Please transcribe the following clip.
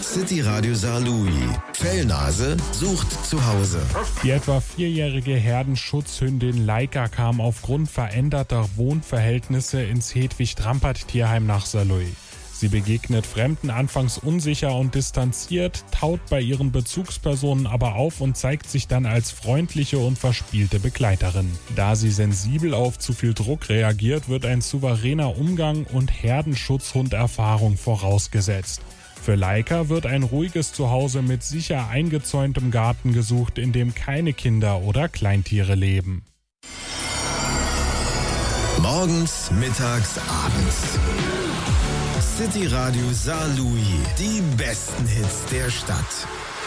City Radio Saarlouis. Fellnase sucht zu Hause. Die etwa 4-jährige Herdenschutzhündin Laika kam aufgrund veränderter Wohnverhältnisse ins Hedwig-Trampert-Tierheim nach Saarlouis. Sie begegnet Fremden anfangs unsicher und distanziert, taut bei ihren Bezugspersonen aber auf und zeigt sich dann als freundliche und verspielte Begleiterin. Da sie sensibel auf zu viel Druck reagiert, wird ein souveräner Umgang und Herdenschutzhunderfahrung vorausgesetzt. Für Laika wird ein ruhiges Zuhause mit sicher eingezäuntem Garten gesucht, in dem keine Kinder oder Kleintiere leben. Morgens, mittags, abends. City Radio Saarlouis. Die besten Hits der Stadt.